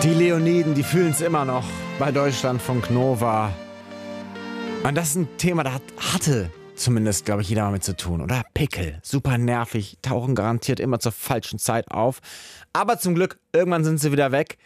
Die Leoniden, die fühlen es immer noch bei Deutschlandfunk Nova. Und das ist ein Thema, da hatte zumindest, glaube ich, jeder mal mit zu tun, oder? Pickel, super nervig, tauchen garantiert immer zur falschen Zeit auf. Aber zum Glück, irgendwann sind sie wieder weg.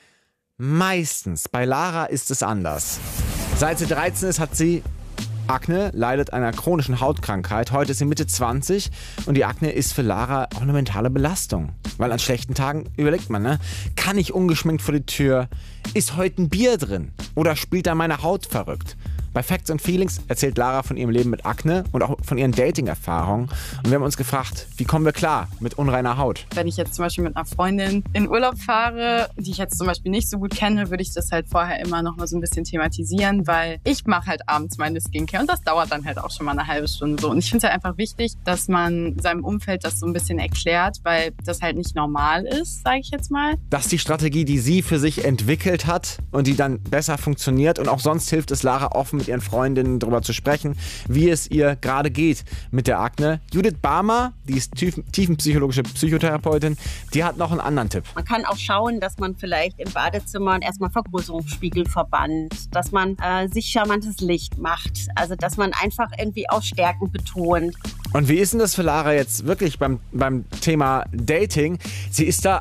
Meistens, bei Lara ist es anders. Seit sie 13 ist, hat sie Akne, leidet an einer chronischen Hautkrankheit. Heute ist sie Mitte 20 und die Akne ist für Lara auch eine mentale Belastung. Weil an schlechten Tagen überlegt man, ne? Kann ich ungeschminkt vor die Tür? Ist heute ein Bier drin? Oder spielt da meine Haut verrückt? Bei Facts and Feelings erzählt Lara von ihrem Leben mit Akne und auch von ihren Dating-Erfahrungen. Und wir haben uns gefragt, wie kommen wir klar mit unreiner Haut? Wenn ich jetzt zum Beispiel mit einer Freundin in Urlaub fahre, die ich jetzt zum Beispiel nicht so gut kenne, würde ich das halt vorher immer noch mal so ein bisschen thematisieren, weil ich mache halt abends meine Skincare und das dauert dann halt auch schon mal eine halbe Stunde so. Und ich finde es halt einfach wichtig, dass man seinem Umfeld das so ein bisschen erklärt, weil das halt nicht normal ist, sage ich jetzt mal. Das ist die Strategie, die sie für sich entwickelt hat und die dann besser funktioniert. Und auch sonst hilft es Lara offen mit ihren Freundinnen darüber zu sprechen, wie es ihr gerade geht mit der Akne. Judith Barmer, die ist tiefenpsychologische Psychotherapeutin, die hat noch einen anderen Tipp. Man kann auch schauen, dass man vielleicht im Badezimmer erstmal Vergrößerungsspiegel verbannt, dass man sich charmantes Licht macht, also dass man einfach irgendwie auch Stärken betont. Und wie ist denn das für Lara jetzt wirklich beim Thema Dating? Sie ist da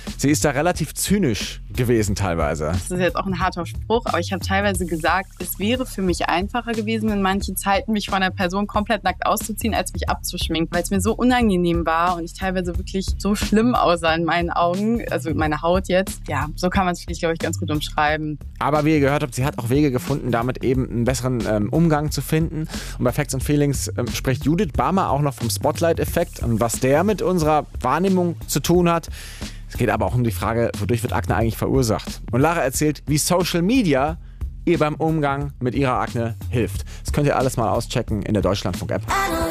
relativ zynisch gewesen teilweise. Das ist jetzt auch ein harter Spruch, aber ich habe teilweise gesagt, es wäre für mich einfacher gewesen, in manchen Zeiten mich von einer Person komplett nackt auszuziehen, als mich abzuschminken, weil es mir so unangenehm war und ich teilweise wirklich so schlimm aussah in meinen Augen, also meine Haut jetzt. Ja, so kann man es vielleicht, glaube ich, ganz gut umschreiben. Aber wie ihr gehört habt, sie hat auch Wege gefunden, damit eben einen besseren Umgang zu finden. Und bei Facts and Feelings spricht Judith Barmer auch noch vom Spotlight-Effekt und was der mit unserer Wahrnehmung zu tun hat. Es geht aber auch um die Frage, wodurch wird Akne eigentlich verursacht. Und Lara erzählt, wie Social Media ihr beim Umgang mit ihrer Akne hilft. Das könnt ihr alles mal auschecken in der Deutschlandfunk-App.